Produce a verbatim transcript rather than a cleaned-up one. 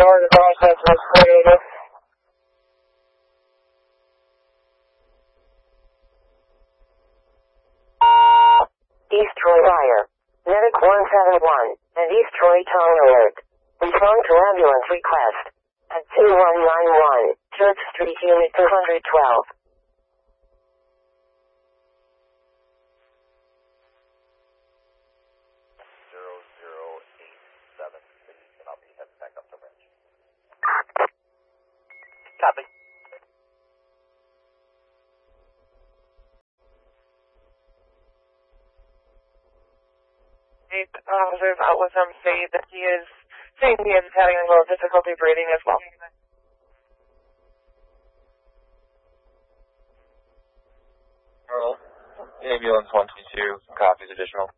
tower, the process was created. East Troy Wire. Medic one seven one, and East Troy Town Alert. Respond to ambulance request. At two one nine one, Church Street, Unit two twelve. zero zero eight seven six, and I'll be heading back up to Ranch. Copy. Officers out with him say that he is saying he is having a little difficulty breathing as well. Earl, ambulance one two two, copies additional.